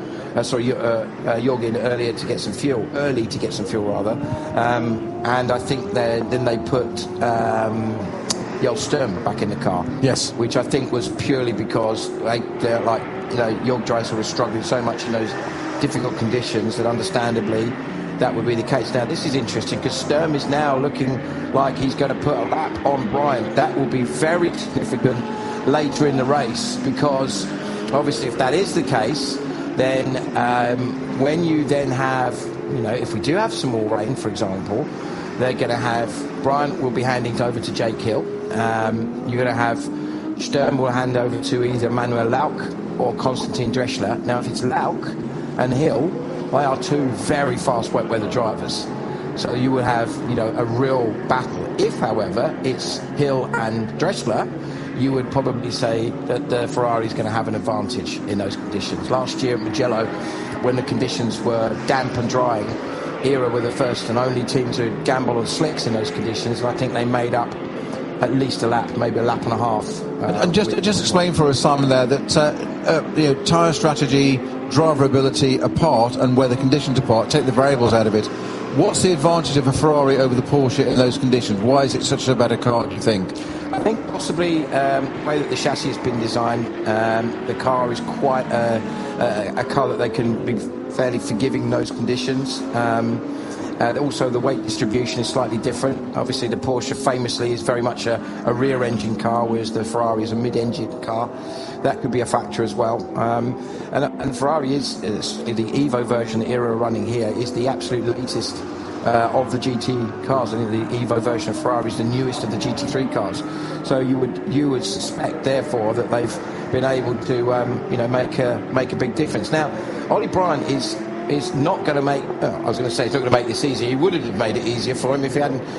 [SPEAKER 1] Jorg in early to get some fuel rather, and I think then they put Jarl Sturm back in the car.
[SPEAKER 4] Yes,
[SPEAKER 1] which I think was purely because they're like, Jorg Dreiser was struggling so much in those difficult conditions that understandably that would be the case. Now this is interesting because Sturm is now looking like he's going to put a lap on Brian. That will be very significant later in the race, because obviously if that is the case, then when you then have, if we do have some more rain, for example, they're going to have, Brian will be handing over to Jake Hill. You're going to have Sturm will hand over to either Manuel Lauck or Konstantin Dreschler. Now, if it's Lauck and Hill, they are two very fast wet weather drivers. So you would have, a real battle. If, however, it's Hill and Dreschler, you would probably say that the Ferrari is going to have an advantage in those conditions. Last year at Mugello, when the conditions were damp and drying, Era were the first and only team to gamble on slicks in those conditions, and I think they made up at least a lap, maybe a lap and a half.
[SPEAKER 4] And just explain for us, Simon, there that tyre strategy, driver ability apart, and weather conditions apart. Take the variables out of it. What's the advantage of a Ferrari over the Porsche in those conditions? Why is it such a better car, do you think?
[SPEAKER 1] I think possibly the way that the chassis has been designed, the car is quite a car that they can be fairly forgiving in those conditions. Also, the weight distribution is slightly different. Obviously, the Porsche famously is very much a rear-engine car, whereas the Ferrari is a mid-engine car. That could be a factor as well. And Ferrari is the Evo version that Era are running here is the absolute latest of the GT cars. I think the Evo version of Ferrari is the newest of the GT3 cars. So you would suspect, therefore, that they've been able to make a big difference. Now, Ollie Bryant is not going to make. I was going to say he's not going to make this easier. He would have made it easier for him if he hadn't.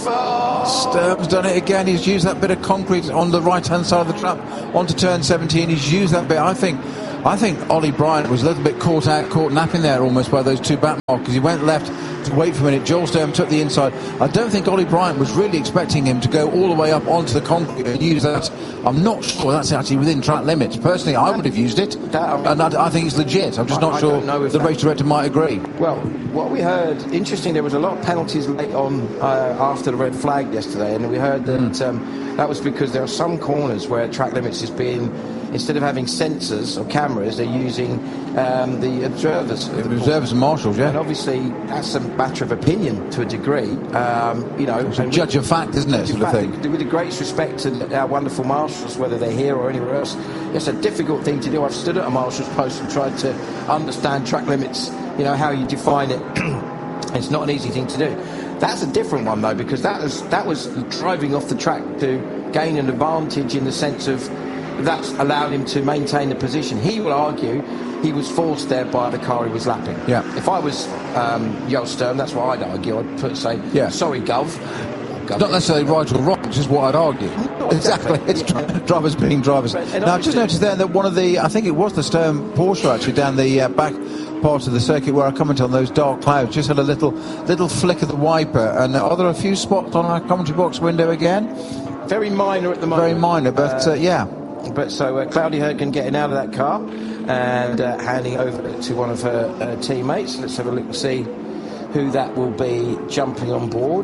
[SPEAKER 4] Sturm's done it again. He's used that bit of concrete on the right-hand side of the trap onto turn 17. He's used that bit. I think Ollie Bryant was a little bit caught napping there almost by those two back markers. Because he went left to wait for a minute. Joel Sturm took the inside. I don't think Ollie Bryant was really expecting him to go all the way up onto the concrete and use that. I'm not sure that's actually within track limits. Personally, I would have used it, and I think it's legit. I'm just not sure the race director might agree.
[SPEAKER 1] Well, what we heard, interesting, there was a lot of penalties late on after the red flag yesterday, and we heard that that was because there are some corners where track limits is being, instead of having sensors or cameras, they're using the observers.
[SPEAKER 4] The observers and marshals, yeah.
[SPEAKER 1] And obviously, that's a matter of opinion to a degree.
[SPEAKER 4] It's a judge of fact, isn't it, sort of thing?
[SPEAKER 1] With the greatest respect to our wonderful marshals, whether they're here or anywhere else, it's a difficult thing to do. I've stood at a marshal's post and tried to understand track limits, how you define it. It's not an easy thing to do. That's a different one, though, because that was driving off the track to gain an advantage in the sense of that's allowed him to maintain the position. He will argue he was forced there by the car he was lapping.
[SPEAKER 4] Yeah.
[SPEAKER 1] If I was Joel Sturm, that's what I'd argue. I'd say, sorry, Gov.
[SPEAKER 4] Not necessarily right or wrong, it's just what I'd argue. Exactly. It's drivers being drivers. Now, I've just noticed there that one of the, I think it was the Sturm Porsche actually, down the back part of the circuit where I commented on those dark clouds, just had a little flick of the wiper. And are there a few spots on our commentary box window again?
[SPEAKER 1] Very minor at the moment.
[SPEAKER 4] Very minor, but yeah.
[SPEAKER 1] But so Claudia Hurtgen getting out of that car and handing over to one of her teammates. Let's have a look and see who that will be jumping on board.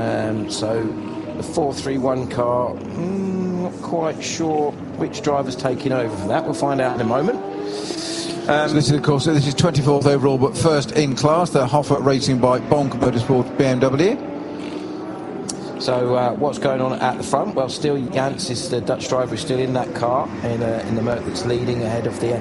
[SPEAKER 1] So the 431 car, not quite sure which driver's taking over for that. We'll find out in a moment.
[SPEAKER 4] So this is, of course, 24th overall, but first in class, the Hoffa Racing by Bonk Motorsport BMW.
[SPEAKER 1] So what's going on at the front? Well, still Jans is the Dutch driver, is still in that car in the Merc that's leading ahead of the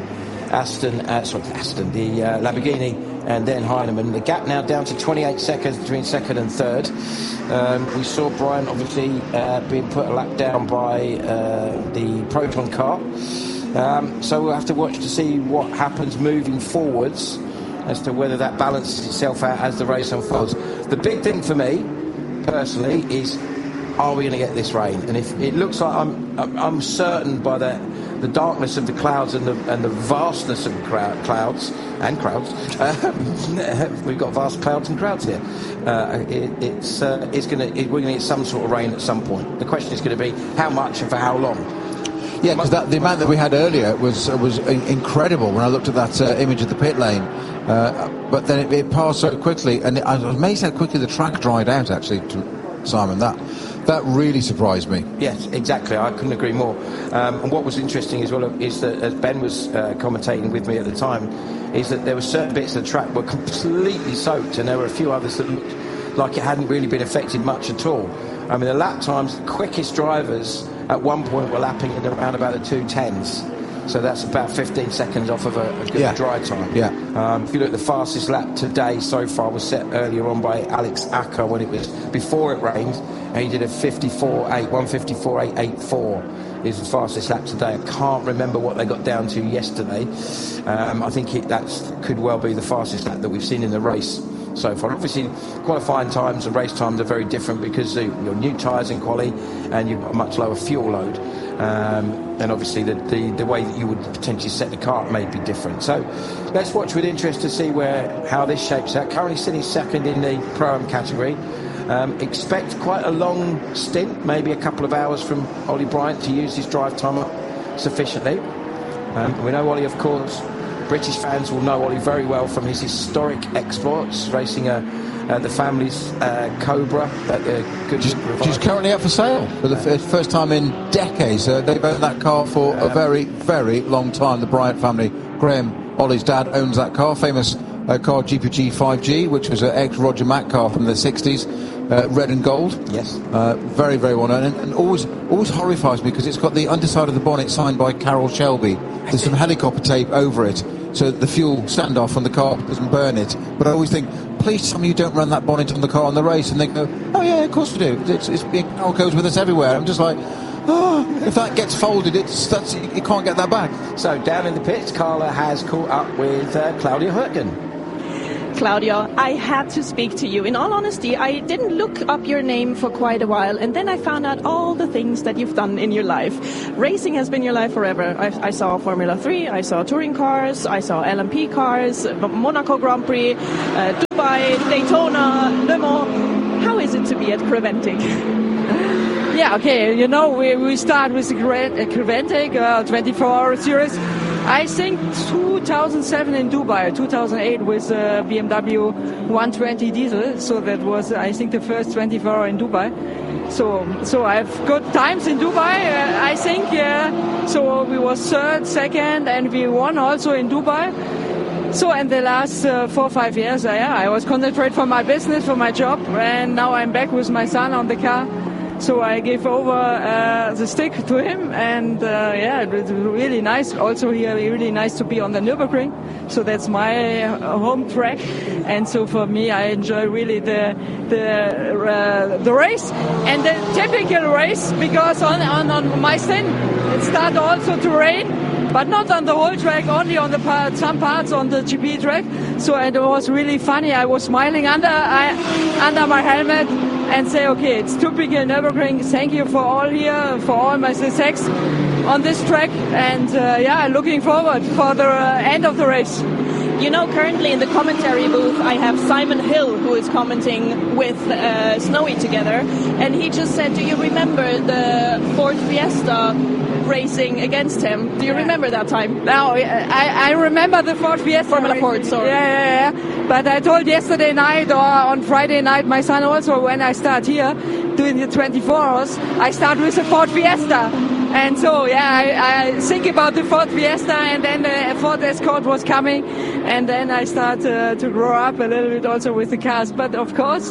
[SPEAKER 1] the Lamborghini and then Heinemann. The gap now down to 28 seconds between second and third. We saw Brian obviously being put a lap down by the Proton car. So we'll have to watch to see what happens moving forwards as to whether that balances itself out as the race unfolds. The big thing for me personally is, are we going to get this rain? And if it looks like, I'm certain by the darkness of the clouds and the vastness of crowds and crowds, we've got vast clouds and crowds here. We're going to get some sort of rain at some point. The question is going to be how much and for how long.
[SPEAKER 4] Yeah, because the amount that we had earlier was incredible when I looked at that image of the pit lane. But then it passed so quickly, and I was amazed how quickly the track dried out, actually, Simon. That really surprised me.
[SPEAKER 1] Yes, exactly. I couldn't agree more. And what was interesting as well is that, as Ben was commentating with me at the time, is that there were certain bits of the track were completely soaked, and there were a few others that looked like it hadn't really been affected much at all. I mean, the lap times, the quickest drivers at one point were lapping at around about the 2:10s. So that's about 15 seconds off of a good dry time.
[SPEAKER 4] Yeah.
[SPEAKER 1] If you look at the fastest lap today so far was set earlier on by Alex Acker when it was before it rained, and he did a 1:54.884 is the fastest lap today. I can't remember what they got down to yesterday. I think that could well be the fastest lap that we've seen in the race so far. Obviously, qualifying times and race times are very different because you're new tyres in quali and you've got a much lower fuel load. And obviously the way that you would potentially set the car may be different. So let's watch with interest to see how this shapes out. Currently sitting second in the Pro-Am category. Expect quite a long stint, maybe a couple of hours from Ollie Bryant to use his drive time up sufficiently. We know Ollie, of course, British fans will know Ollie very well from his historic exploits, racing the family's Cobra.
[SPEAKER 4] She's currently up for sale for the first time in decades. They've owned that car for a very, very long time. The Bryant family, Graham, Ollie's dad, owns that car. Famous car GPG 5G, which was an ex-Roger Mack car from the 60s. Red and gold.
[SPEAKER 1] Yes.
[SPEAKER 4] Very, very well known. And always horrifies me because it's got the underside of the bonnet signed by Carroll Shelby. There's some helicopter tape over it so that the fuel standoff on the car doesn't burn it. But I always think, please tell me you don't run that bonnet on the car on the race. And they go, oh yeah, of course we do. Carroll goes with us everywhere. I'm just like, oh, if that gets folded, you can't get that back.
[SPEAKER 1] So down in the pits, Carla has caught up with Claudia Hürtgen.
[SPEAKER 3] Claudia, I had to speak to you. In all honesty, I didn't look up your name for quite a while, and then I found out all the things that you've done in your life. Racing has been your life forever. I saw Formula 3, I saw touring cars, I saw LMP cars, Monaco Grand Prix, Dubai, Daytona, Le Mans. How is it to be at Creventic?
[SPEAKER 7] Yeah, okay, we start with the Creventic 24-hour series. I think 2007 in Dubai, 2008 with BMW 120 diesel. So that was, I think, the first 24-hour in Dubai. So I've good times in Dubai, I think. So we was third, second, and we won also in Dubai. So in the last 4 or 5 years, I was concentrated for my business, for my job, and now I'm back with my son on the car. So I gave over the stick to him, and it was really nice. Also here, really nice to be on the Nürburgring. So that's my home track, and so for me, I enjoy really the race and the typical race, because on my stint it started also to rain, but not on the whole track, only on some parts on the GP track. So and it was really funny. I was smiling under my helmet and say, okay, it's typical Nürburgring. Thank you for all here, for all my success on this track, and looking forward for the end of the race.
[SPEAKER 3] Currently in the commentary booth, I have Simon Hill, who is commenting with Snowy together, and he just said, do you remember the Ford Fiesta racing against him? Do you remember that time?
[SPEAKER 7] No, I remember the Ford Fiesta.
[SPEAKER 3] Formula Ford, sorry.
[SPEAKER 7] Yeah. But I told yesterday night or on Friday night, my son also, when I start here doing the 24 hours, I start with the Ford Fiesta. And so, I think about the Ford Fiesta, and then the Ford Escort was coming, and then I start to grow up a little bit also with the cars. But of course,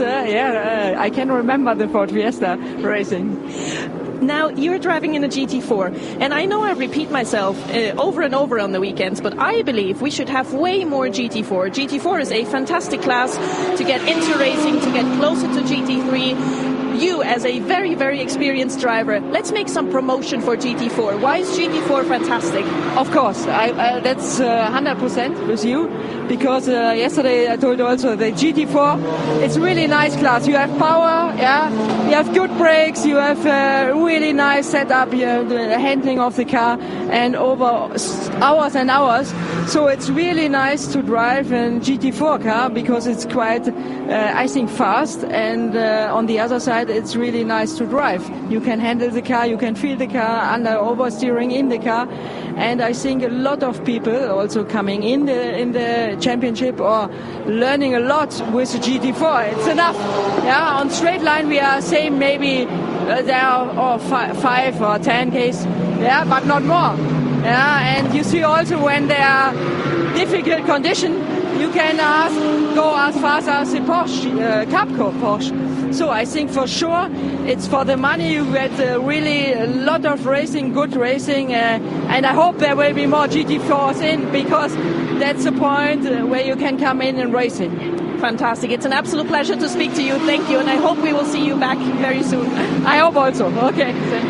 [SPEAKER 7] I can remember the Ford Fiesta racing.
[SPEAKER 3] Now, you're driving in a GT4, and I know I repeat myself over and over on the weekends, but I believe we should have way more GT4. GT4 is a fantastic class to get into racing, to get closer to GT3. You, as a very, very experienced driver, let's make some promotion for GT4. Why is GT4 fantastic?
[SPEAKER 7] Of course, that's 100% with you, because yesterday I told you also the GT4, it's really nice class. You have power, you have good brakes, you have a really nice setup, you have the handling of the car, and over hours and hours. So it's really nice to drive a GT4 car, because it's quite, I think, fast, and on the other side, it's really nice to drive. You can handle the car, you can feel the car under oversteering in the car, and I think a lot of people also coming in the championship or learning a lot with the GT4. It's enough. On straight line we are same, maybe there are 5 or 10 Ks, but not more. And you see also when there are difficult conditions, you can go as fast as the Porsche, Capco Porsche. So I think for sure it's for the money. You get really a lot of racing, good racing, and I hope there will be more GT4s in, because that's the point where you can come in and racing.
[SPEAKER 3] Fantastic. It's an absolute pleasure to speak to you. Thank you, and I hope we will see you back very soon.
[SPEAKER 7] I hope also. Okay.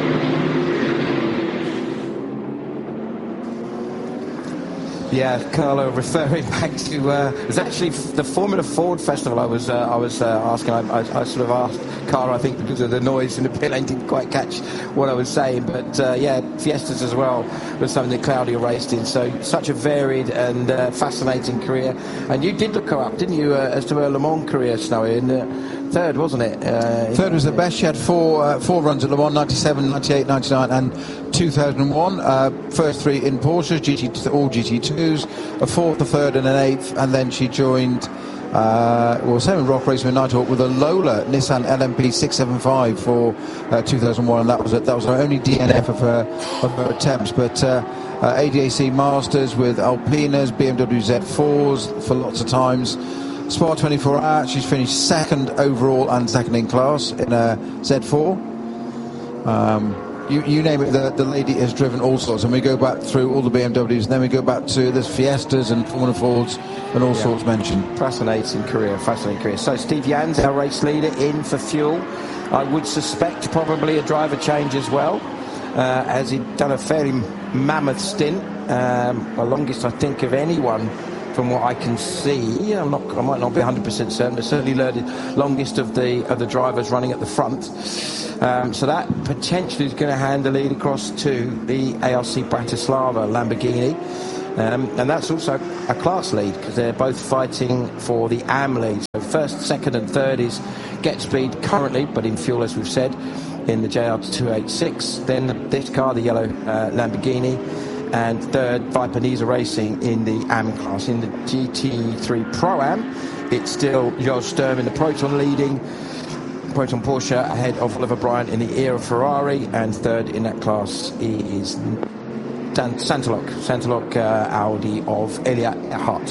[SPEAKER 1] Yeah, Carlo, referring back to it was actually the Formula Ford Festival. I was asking. I sort of asked Carlo, I think because of the noise in the pit lane, didn't quite catch what I was saying. But Fiestas as well was something that Claudia raced in. So such a varied and fascinating career. And you did look her up, didn't you, as to her Le Mans career, Snowy? And third, wasn't it?
[SPEAKER 4] Third was the best. She had four runs at Le Mans, 97, 98, 99 and 2001. First three in Porsche, all GT2s, a fourth, a third and an eighth, and then she joined same in Rock Racing with Nighthawk with a Lola Nissan LMP 675 for 2001, and that was her only DNF of her attempts. But ADAC Masters with Alpinas, BMW Z4s for lots of times. Spa 24 Hour, she's finished second overall and second in class in a Z4. You name it, the lady has driven all sorts, and we go back through all the BMWs, and then we go back to the Fiestas and Formula Fords and all sorts mentioned.
[SPEAKER 1] Fascinating career. So Steve Jans, our race leader, in for fuel. I would suspect probably a driver change as well, as he'd done a fairly mammoth stint, the longest I think of anyone from what I can see. I might not be 100% certain, but certainly longest of the drivers running at the front. So that potentially is going to hand the lead across to the ARC Bratislava Lamborghini. And that's also a class lead because they're both fighting for the AM lead. So first, second and third is Get Speed currently, but in fuel, as we've said, in the JR286. Then this car, the yellow Lamborghini. And third, Viper Niza Racing in the AM class. In the GT3 Pro-Am, it's still Jos Sturm in the Proton leading. Proton Porsche ahead of Oliver Bryant in the Era Ferrari, and third in that class is Santalok Audi of Elia Earhart.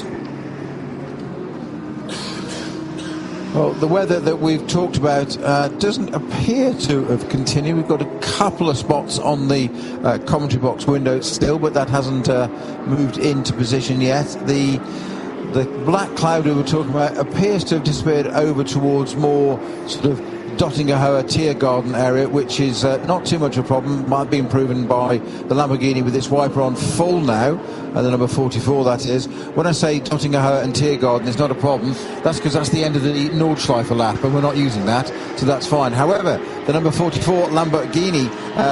[SPEAKER 4] Well, the weather that we've talked about doesn't appear to have continued. We've got a couple of spots on the commentary box window still, but that hasn't moved into position yet. The black cloud we were talking about appears to have disappeared over towards more sort of Dottingerhohe Tiergarten area, which is not too much of a problem. Might be proven by the Lamborghini with its wiper on full now, the number 44 that is. When I say Dottingerhohe and Tiergarten, it's not a problem. That's because that's the end of the Nordschleife lap, and we're not using that, so that's fine. However, the number 44 Lamborghini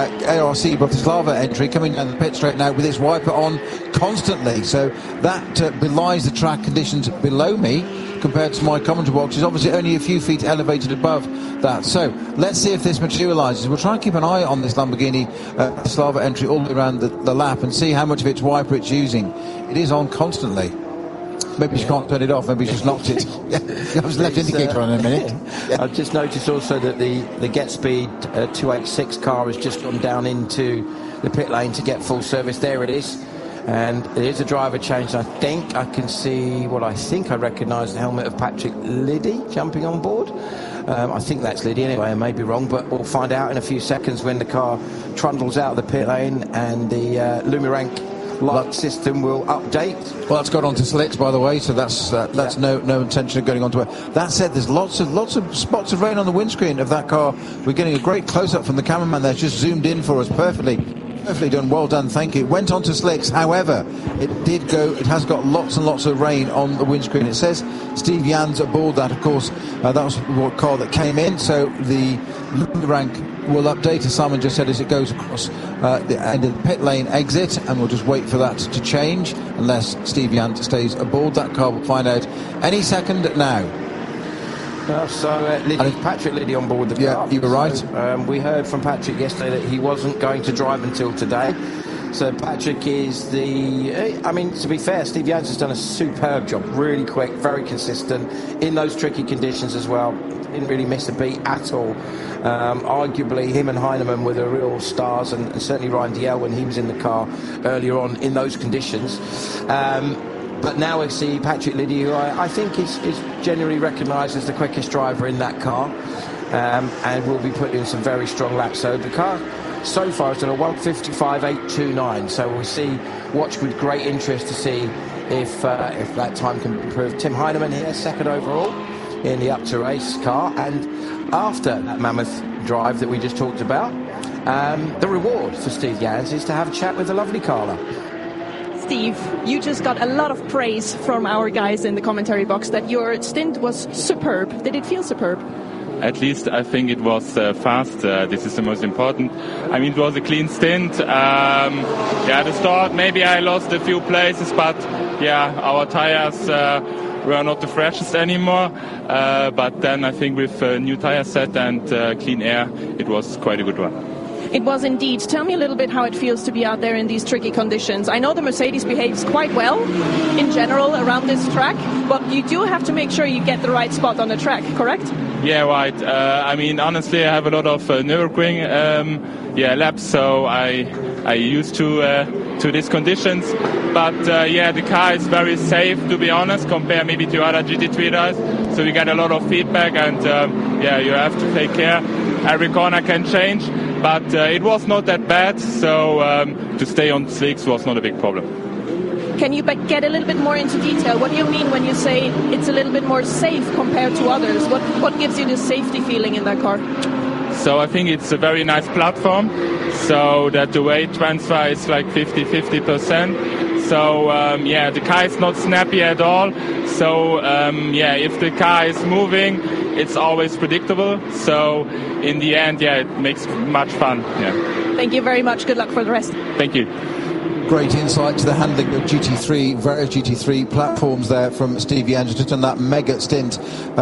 [SPEAKER 4] ARC Bratislava entry coming down the pit straight now with its wiper on constantly, so that belies the track conditions below me compared to my commentary box. Is obviously only a few feet elevated above that. So let's see if this materialises. We'll try and keep an eye on this Lamborghini Bratislava entry all the way around the lap and see how much of its wiper it's using. It is on constantly. Maybe she can't turn it off. Maybe she's knocked it. I was left indicator on in a minute.
[SPEAKER 1] I've just noticed also that the Get Speed 286 car has just gone down into the pit lane to get full service. There it is. And there is a driver change. I think I can see I recognise the helmet of Patrick Liddy jumping on board. I think that's Liddy anyway, I may be wrong, but we'll find out in a few seconds when the car trundles out of the pit lane and the Lumirank light system will update.
[SPEAKER 4] Well, that's got onto slicks, by the way, so that's no intention of going onto it. That said, there's lots of spots of rain on the windscreen of that car. We're getting a great close-up from the cameraman there, just zoomed in for us perfectly. Perfectly done, well done, thank you. It went onto slicks, however, it has got lots and lots of rain on the windscreen. It says Steve Jans aboard that, of course, that was what car that came in, so the Lumirank will update, as Simon just said, as it goes across the end of the pit lane exit, and we'll just wait for that to change, unless Steve Jans stays aboard that car. We'll find out any second now.
[SPEAKER 1] Patrick Liddy on board the car.
[SPEAKER 4] Yeah, you were right.
[SPEAKER 1] So, we heard from Patrick yesterday that he wasn't going to drive until today. So Patrick is to be fair, Steve Jans has done a superb job. Really quick, very consistent, in those tricky conditions as well. Didn't really miss a beat at all. Arguably, him and Heinemann were the real stars, and certainly Ryan Dalziel when he was in the car earlier on in those conditions. But now we see Patrick Liddy, who I think is generally recognised as the quickest driver in that car, and will be putting in some very strong laps. So the car so far has done a 1:55.829. So we'll watch with great interest to see if that time can improve. Tim Heinemann here, second overall in the Up to Race car, and after that mammoth drive that we just talked about, the reward for Steve Jans is to have a chat with the lovely Carla.
[SPEAKER 3] Steve, you just got a lot of praise from our guys in the commentary box that your stint was superb. Did it feel superb?
[SPEAKER 8] At least I think it was fast. This is the most important. I mean, it was a clean stint. The start, maybe I lost a few places, but yeah, our tires were not the freshest anymore. But then I think with a new tire set and clean air, it was quite a good one.
[SPEAKER 3] It was indeed. Tell me a little bit how it feels to be out there in these tricky conditions. I know the Mercedes behaves quite well in general around this track, but you do have to make sure you get the right spot on the track, correct?
[SPEAKER 8] Yeah, right. I mean, honestly, I have a lot of Nürburgring laps, so I used to these conditions. But the car is very safe, to be honest, compared maybe to other GT3 drivers. So we get a lot of feedback, and you have to take care. Every corner can change. But it was not that bad, so to stay on slicks was not a big problem.
[SPEAKER 3] Can you get a little bit more into detail? What do you mean when you say it's a little bit more safe compared to others? What gives you the safety feeling in that car?
[SPEAKER 8] So I think it's a very nice platform, so that the weight transfer is like 50%. So the car is not snappy at all. So if the car is moving, it's always predictable. So in the end, it makes much fun. Yeah.
[SPEAKER 3] Thank you very much. Good luck for the rest.
[SPEAKER 8] Thank you.
[SPEAKER 4] Great insight to the handling of GT3, various GT3 platforms there from Stevie Anderson, and that mega stint